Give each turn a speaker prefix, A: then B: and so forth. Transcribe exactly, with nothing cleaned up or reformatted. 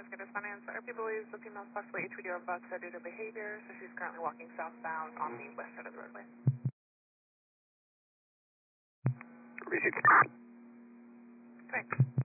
A: is going to respond and R P believes the female is possibly H P D or above due to behavior, so she's currently walking southbound on the west side of the roadway.
B: Received.
A: Correct.